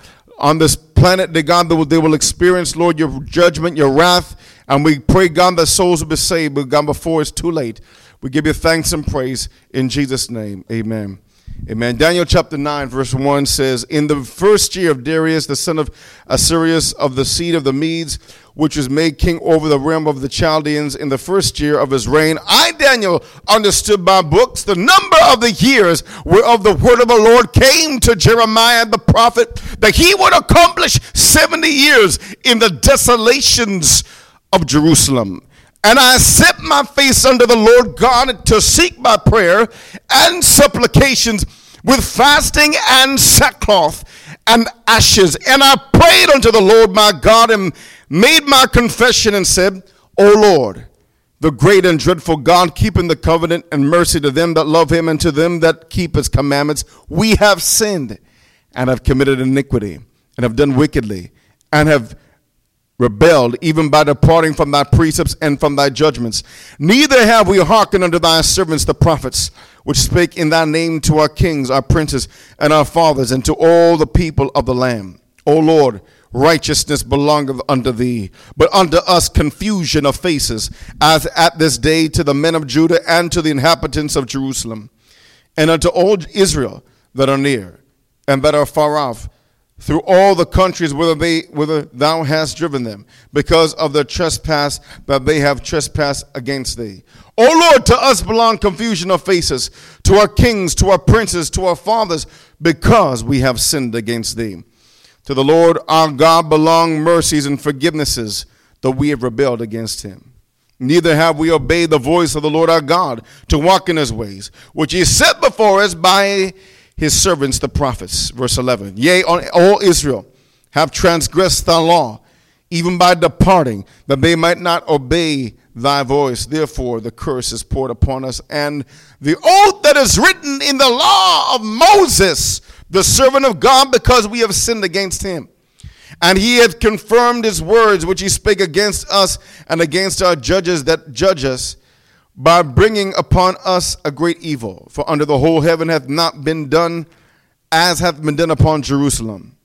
on this planet, that God, they will experience, Lord, your judgment, your wrath. And we pray, God, that souls will be saved, but God, before it's too late. We give you thanks and praise in Jesus' name. Amen. Amen. Daniel chapter 9, verse 1 says, in the first year of Darius, the son of Ahasuerus, of the seed of the Medes, which was made king over the realm of the Chaldeans, in the first year of his reign, I, Daniel, understood by books the number of the years whereof the word of the Lord came to Jeremiah the prophet, that he would accomplish 70 years in the desolations of Jerusalem. And I set my face unto the Lord God to seek by prayer and supplications with fasting and sackcloth and ashes. And I prayed unto the Lord my God and made my confession and said, O Lord, the great and dreadful God, keeping the covenant and mercy to them that love him and to them that keep his commandments, we have sinned and have committed iniquity and have done wickedly and have rebelled, even by departing from thy precepts and from thy judgments. Neither have we hearkened unto thy servants the prophets, which spake in thy name to our kings, our princes, and our fathers, and to all the people of the land. O Lord, righteousness belongeth unto thee, but unto us confusion of faces, as at this day to the men of Judah and to the inhabitants of Jerusalem, and unto all Israel that are near and that are far off, through all the countries whither thou hast driven them, because of the trespass that they have trespassed against thee. O Lord, to us belong confusion of faces, to our kings, to our princes, to our fathers, because we have sinned against thee. To the Lord our God belong mercies and forgivenesses, though we have rebelled against him. Neither have we obeyed the voice of the Lord our God to walk in his ways, which he set before us by his servants the prophets. Verse 11, yea, all Israel have transgressed thy law, even by departing, that they might not obey thy voice. Therefore the curse is poured upon us, and the oath that is written in the law of Moses, the servant of God, because we have sinned against him. And he hath confirmed his words, which he spake against us and against our judges that judge us, by bringing upon us a great evil. For under the whole heaven hath not been done as hath been done upon Jerusalem.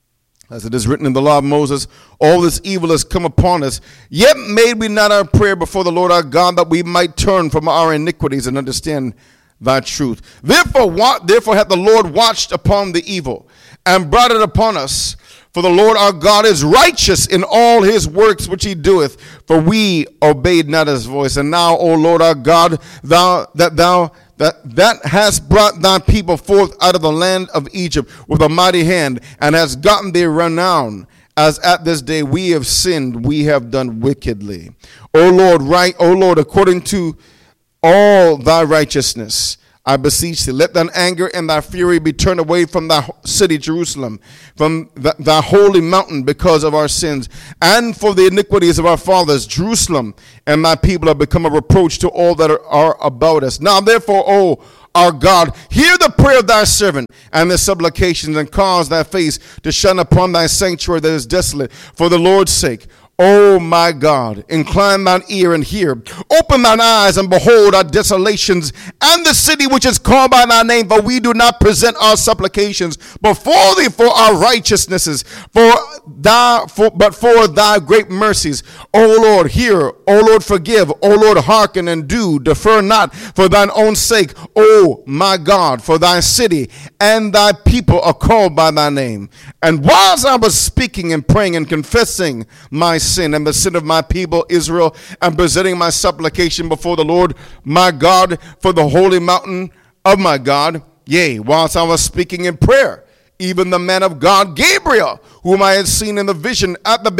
As it is written in the law of Moses, all this evil has come upon us. Yet made we not our prayer before the Lord our God, that we might turn from our iniquities and understand thy truth. Therefore hath the Lord watched upon the evil and brought it upon us. For the Lord our God is righteous in all his works which he doeth, for we obeyed not his voice. And now, O Lord our God, thou that has brought thy people forth out of the land of Egypt with a mighty hand, and has gotten their renown, as at this day we have sinned, we have done wickedly. O Lord, according to all thy righteousness, I beseech thee, let thine anger and thy fury be turned away from thy city Jerusalem, from thy holy mountain, because of our sins, and for the iniquities of our fathers. Jerusalem and thy people have become a reproach to all that are about us. Now therefore, O our God, hear the prayer of thy servant and the supplications, and cause thy face to shine upon thy sanctuary that is desolate, for the Lord's sake. O my God, incline thine ear and hear. Open thine eyes and behold our desolations and the city which is called by thy name. For we do not present our supplications before thee for our righteousnesses, but for thy great mercies. O Lord, hear. O Lord, forgive. O Lord, hearken and do. Defer not for thine own sake. O my God, for thy city and thy people are called by thy name. And whilst I was speaking and praying and confessing my sin and the sin of my people Israel, and presenting my supplication before the Lord my God for the holy mountain of my God, yea, whilst I was speaking in prayer, even the man of God Gabriel, whom I had seen in the vision at the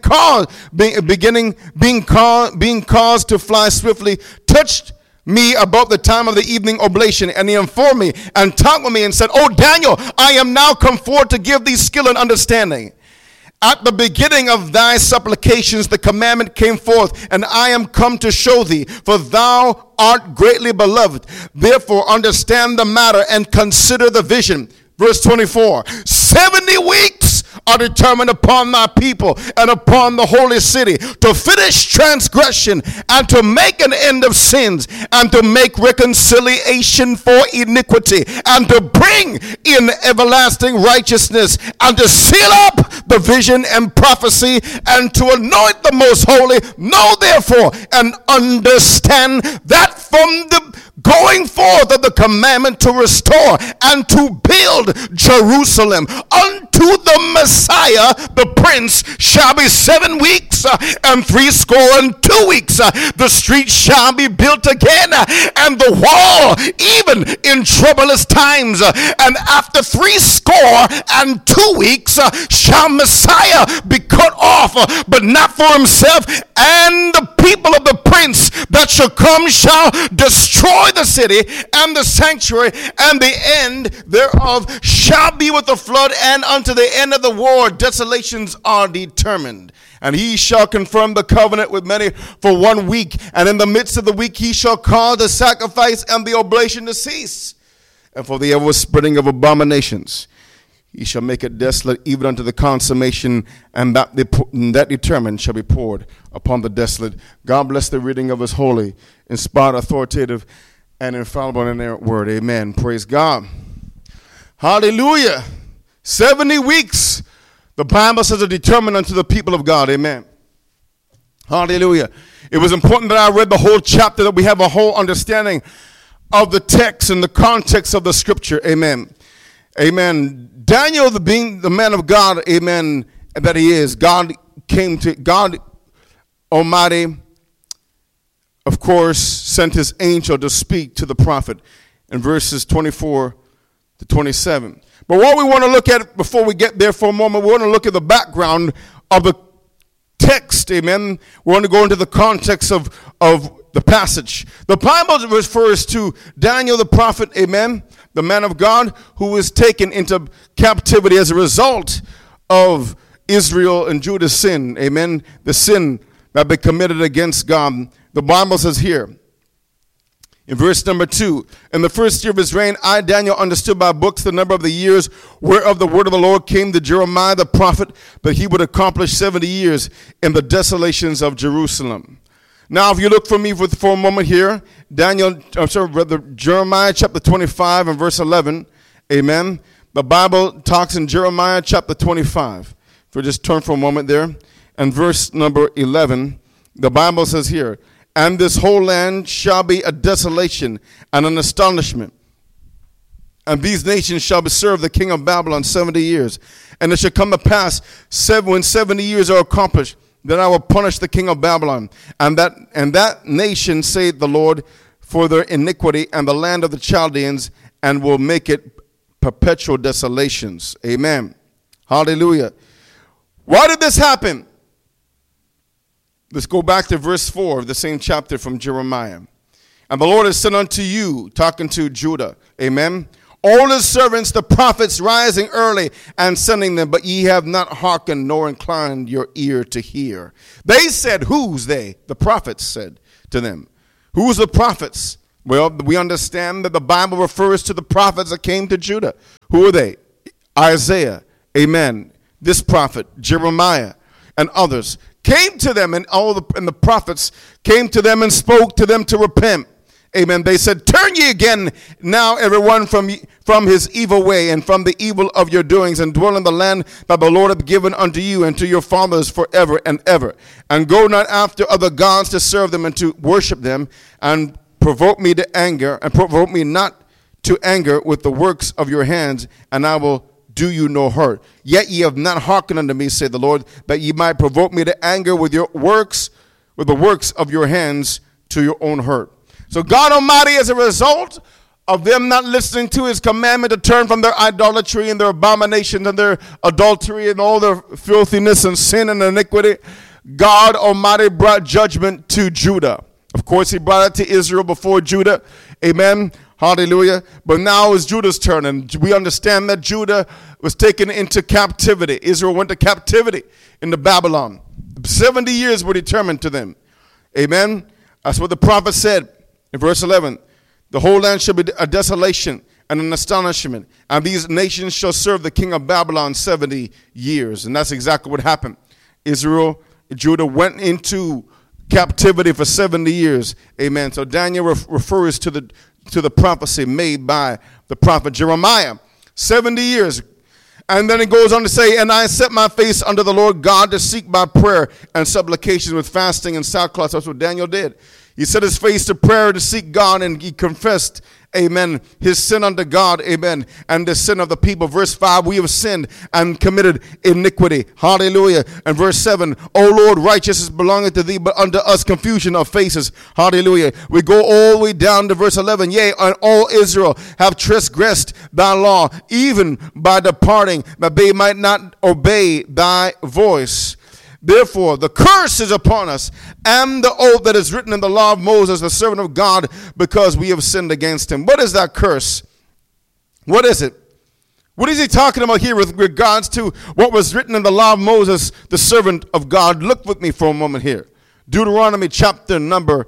being caused to fly swiftly, touched me about the time of the evening oblation, and he informed me and talked with me and said, O Daniel, I am now come forth to give thee skill and understanding. At the beginning of thy supplications the commandment came forth, and I am come to show thee, for thou art greatly beloved. Therefore understand the matter and consider the vision. Verse 24, 70 weeks are determined upon thy people and upon the holy city, to finish transgression and to make an end of sins, and to make reconciliation for iniquity, and to bring in everlasting righteousness, and to seal up the vision and prophecy, and to anoint the most holy. Know therefore and understand that from the going forth of the commandment to restore and to build Jerusalem unto the Messiah, the Prince, shall be 7 weeks and 62 weeks. The street shall be built again, and the wall even in troublous times. And after 62 weeks shall Messiah be cut off, but not for himself. And the people of the Prince that shall come shall destroy the city and the sanctuary, and the end thereof shall be with the flood, and unto the end of the war desolations are determined. And he shall confirm the covenant with many for 1 week, and in the midst of the week he shall cause the sacrifice and the oblation to cease, and for the ever spreading of abominations he shall make it desolate, even unto the consummation, and that determined shall be poured upon the desolate. God bless the reading of his holy, inspired, authoritative, and infallible and inerrant word. Amen. Praise God. Hallelujah. 70 weeks, the Bible says, are determined unto the people of God. Amen. Hallelujah. It was important that I read the whole chapter, that we have a whole understanding of the text and the context of the scripture. Amen. Amen. Daniel, being the man of God, amen, that he is, God Almighty, of course, sent his angel to speak to the prophet in verses 24 to 27. But what we want to look at before we get there for a moment, we want to look at the background of the text, amen. We want to go into the context of the passage. The Bible refers to Daniel the prophet, amen, the man of God, who was taken into captivity as a result of Israel and Judah's sin, amen, the sin that they committed against God. The Bible says here, in verse number 2, in the first year of his reign, I, Daniel, understood by books the number of the years whereof the word of the Lord came to Jeremiah the prophet, that he would accomplish 70 years in the desolations of Jerusalem. Now, if you look for me for a moment here, Jeremiah chapter 25 and verse 11, amen. The Bible talks in Jeremiah chapter 25. If we just turn for a moment there, and verse number 11, the Bible says here, and this whole land shall be a desolation and an astonishment. And these nations shall serve the king of Babylon 70 years. And it shall come to pass, when 70 years are accomplished, that I will punish the king of Babylon. And that nation, saith the Lord, for their iniquity and the land of the Chaldeans, and will make it perpetual desolations. Amen. Hallelujah. Why did this happen? Let's go back to verse 4 of the same chapter from Jeremiah. And the Lord has sent unto you, talking to Judah, amen, all his servants, the prophets, rising early and sending them, but ye have not hearkened nor inclined your ear to hear. They said, who's they? The prophets said to them. Who's the prophets? Well, we understand that the Bible refers to the prophets that came to Judah. Who are they? Isaiah, amen. This prophet, Jeremiah, and others came to them, and the prophets came to them and spoke to them to repent. Amen. They said, turn ye again now, everyone, from his evil way and from the evil of your doings, and dwell in the land that the Lord hath given unto you and to your fathers forever and ever. And go not after other gods to serve them and to worship them, and provoke me to anger, and provoke me not to anger with the works of your hands, and I will do you no hurt. Yet ye have not hearkened unto me, saith the Lord, that ye might provoke me to anger with your works, with the works of your hands, to your own hurt. So God Almighty, as a result of them not listening to his commandment to turn from their idolatry and their abominations and their adultery and all their filthiness and sin and iniquity, God Almighty brought judgment to Judah. Of course, he brought it to Israel before Judah. Amen. Hallelujah. But now it's Judah's turn, and we understand that Judah was taken into captivity. Israel went to captivity into Babylon. 70 years were determined to them. Amen. That's what the prophet said in verse 11. The whole land shall be a desolation and an astonishment, and these nations shall serve the king of Babylon 70 years. And that's exactly what happened. Judah went into captivity for 70 years. Amen. So Daniel refers to the prophecy made by the prophet Jeremiah. 70 years. And then it goes on to say, and I set my face unto the Lord God to seek by prayer and supplication with fasting and sackcloth. That's what Daniel did. He set his face to prayer to seek God, and he confessed, amen, his sin unto God, amen, and the sin of the people. Verse 5, we have sinned and committed iniquity. Hallelujah. And verse 7, O Lord, righteousness belongeth to thee, but unto us confusion of faces. Hallelujah. We go all the way down to verse 11. Yea, and all Israel have transgressed thy law, even by departing, that they might not obey thy voice. Therefore, the curse is upon us, and the oath that is written in the law of Moses, the servant of God, because we have sinned against him. What is that curse? What is it? What is he talking about here with regards to what was written in the law of Moses, the servant of God? Look with me for a moment here. Deuteronomy chapter number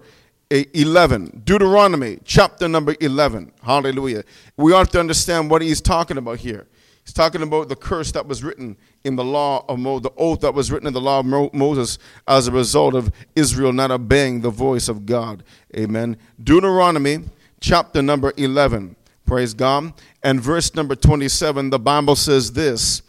11. Deuteronomy chapter number 11. Hallelujah. We ought to understand what he's talking about here. He's talking about the curse that was written in the law of Moses, the oath that was written in the law of Moses as a result of Israel not obeying the voice of God. Amen. Deuteronomy chapter number 11. Praise God. And verse number 27, the Bible says this: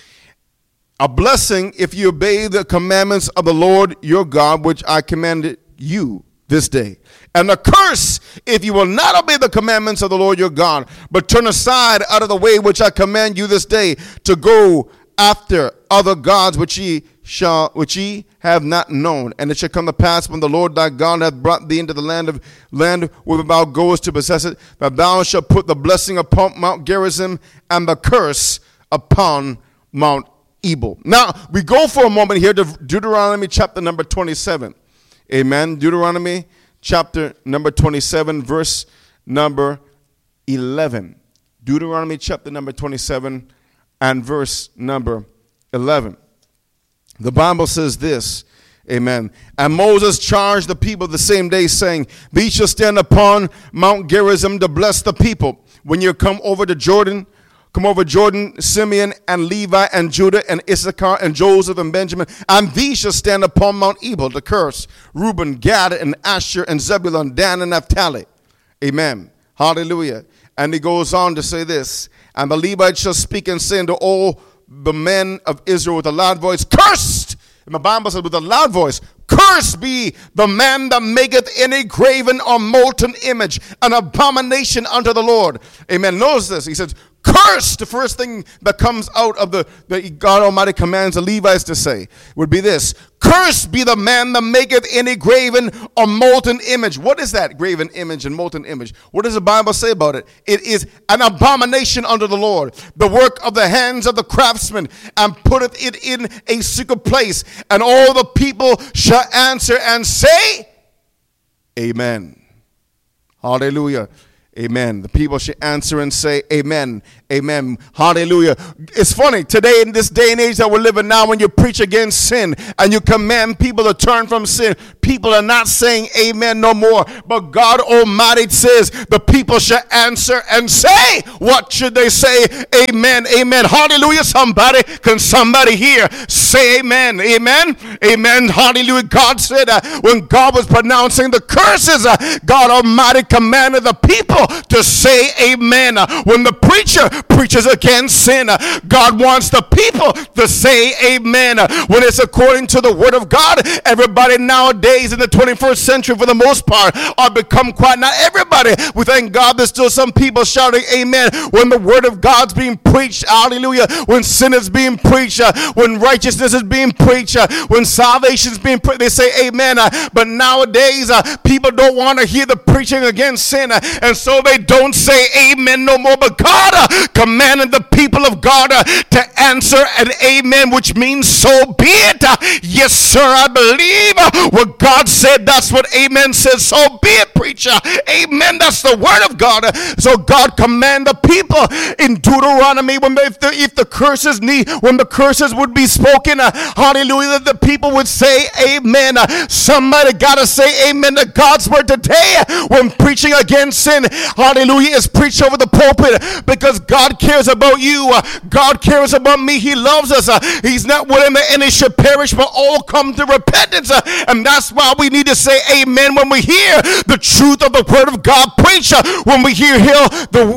a blessing if you obey the commandments of the Lord your God, which I commanded you this day. And a curse if you will not obey the commandments of the Lord your God, but turn aside out of the way which I command you this day, to go after other gods which ye have not known. And it shall come to pass, when the Lord thy God hath brought thee into the land whither thou goest to possess it, that thou shalt put the blessing upon Mount Gerizim and the curse upon Mount Ebal. Now we go for a moment here to Deuteronomy chapter number 27. Amen. Deuteronomy chapter number 27, verse number 11. Deuteronomy chapter number 27 and verse number 11. The Bible says this, amen. And Moses charged the people the same day, saying, these shall stand upon Mount Gerizim to bless the people. When you come over Jordan, Simeon and Levi and Judah and Issachar and Joseph and Benjamin, and these shall stand upon Mount Ebal to curse Reuben, Gad, and Asher, and Zebulun, Dan, and Naphtali. Amen. Hallelujah. And he goes on to say this: and the Levites shall speak and say unto all the men of Israel with a loud voice, cursed! And the Bible says with a loud voice, cursed be the man that maketh any graven or molten image, an abomination unto the Lord. Amen. Notice this. He says, curse, the first thing that comes out of the God Almighty commands the Levites to say would be this: cursed be the man that maketh any graven or molten image. What is that graven image and molten image? What does the Bible say about it? It is an abomination unto the Lord, the work of the hands of the craftsman, and putteth it in a secret place. And all the people shall answer and say, Amen. Hallelujah. Amen. The people should answer and say, Amen. Amen. Hallelujah. It's funny, today in this day and age that we're living now, when you preach against sin and you command people to turn from sin, people are not saying amen no more. But God Almighty says the people should answer and say, what should they say? Amen. Amen. Hallelujah. Can somebody here say amen? Amen. Amen. Hallelujah. God said when God was pronouncing the curses, God Almighty commanded the people to say amen. When the preacher preaches against sin, God wants the people to say amen. When it's according to the word of God, everybody nowadays in the 21st century, for the most part, are become quiet. Not everybody. We thank God there's still some people shouting amen when the word of God's being preached. Hallelujah. When sin is being preached, when righteousness is being preached, when salvation is being preached, they say amen. But nowadays, people don't want to hear the preaching against sin, and so they don't say amen no more. But God commanded the people of God to answer an amen, which means so be it. Yes, sir, I believe what God said. That's what amen says. So be it, preacher. Amen. That's the word of God. So God commanded the people in Deuteronomy when if the curses would be spoken, hallelujah, the people would say amen. Somebody got to say amen to God's word today when preaching against sin. Hallelujah, is preached over the pulpit, because God cares about you. God cares about me. He loves us. He's not willing that any should perish, but all come to repentance. And that's why we need to say amen when we hear the truth of the word of God preach. When we hear hell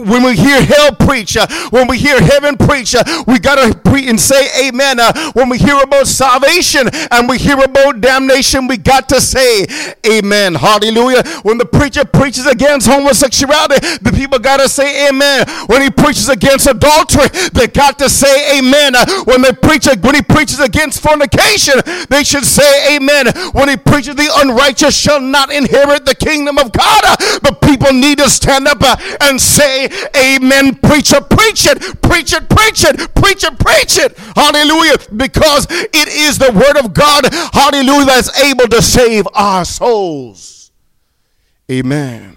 preach, when we hear heaven preach, we gotta preach and say amen. When we hear about salvation and we hear about damnation, we got to say amen. Hallelujah. When the preacher preaches against homosexuality, the people got to say amen. When he preaches against adultery, they got to say amen. When he preaches against fornication, they should say amen. When he preaches the unrighteous shall not inherit the kingdom of God, the people need to stand up and say amen. Preacher, preach it, preach it, preach it, preach it, preach it. Hallelujah. Because it is the word of God, hallelujah, that's able to save our souls. Amen.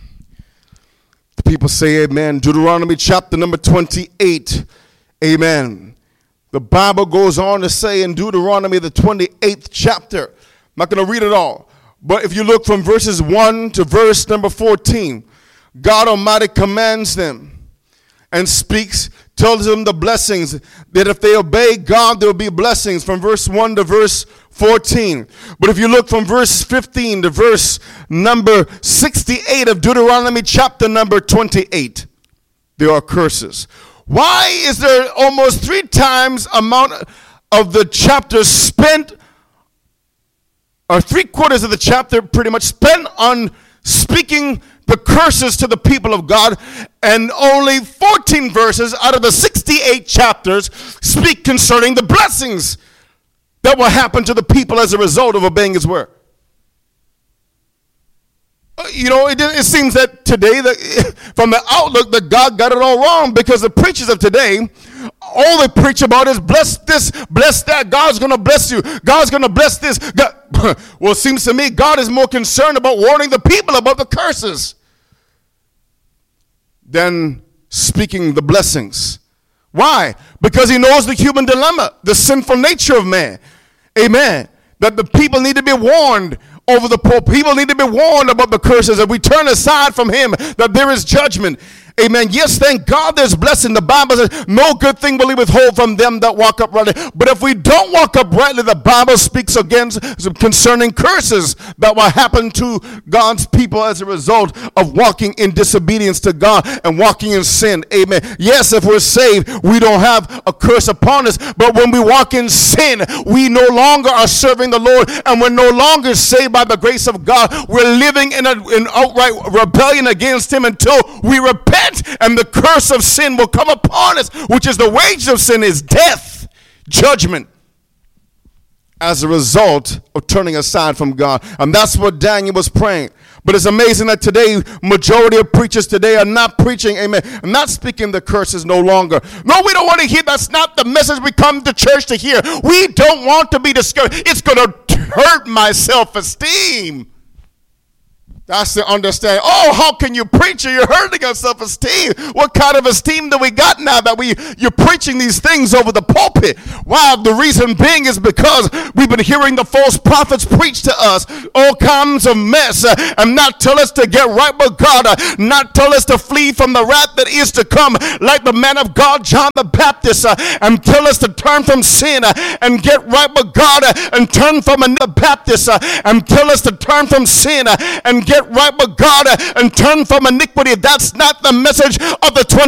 The people say amen. Deuteronomy chapter number 28. Amen. The Bible goes on to say in Deuteronomy, the 28th chapter, I'm not going to read it all, but if you look from verses 1 to verse number 14, God Almighty commands them and tells them the blessings, that if they obey God, there will be blessings, from verse 1 to verse 14. But if you look from verse 15 to verse number 68 of Deuteronomy chapter number 28, there are curses. Why is there almost 3 times amount of the chapter spent, or 3/4 of the chapter pretty much spent on speaking the curses to the people of God, and only 14 verses out of the 68 chapters speak concerning the blessings that will happen to the people as a result of obeying his word? It seems that today, from the outlook, that God got it all wrong, because the preachers of today, all they preach about is bless this, bless that, God's going to bless you, God's going to bless this. God. Well, it seems to me God is more concerned about warning the people about the curses than speaking the blessings. Why? Because he knows the human dilemma, the sinful nature of man. Amen. That the people need to be warned over the poor. People need to be warned about the curses. If we turn aside from him, that there is judgment. Amen. Yes, thank God there's blessing. The Bible says, no good thing will he withhold from them that walk uprightly. But if we don't walk uprightly, the Bible speaks concerning curses that will happen to God's people as a result of walking in disobedience to God and walking in sin. Amen. Yes, if we're saved, we don't have a curse upon us. But when we walk in sin, we no longer are serving the Lord, and we're no longer saved by the grace of God. We're living in outright rebellion against him until we repent. repent, and the curse of sin will come upon us, which is the wages of sin is death, judgment, as a result of turning aside from God. And that's what Daniel was praying. But it's amazing that today, majority of preachers today are not preaching, amen, not speaking the curses no longer. No, we don't want to hear. That's not the message we come to church to hear. We don't want to be discouraged. It's going to hurt my self-esteem. That's the understanding. Oh, how can you preach and you're hurting our self-esteem? What kind of esteem do we got now that you're preaching these things over the pulpit? Wow, the reason being is because we've been hearing the false prophets preach to us all kinds of mess and not tell us to get right with God, not tell us to flee from the wrath that is to come, like the man of God, John the Baptist, and tell us to turn from sin and get right with God and turn from another Baptist and tell us to turn from sin and get right with God and turn from iniquity. That's not the message of the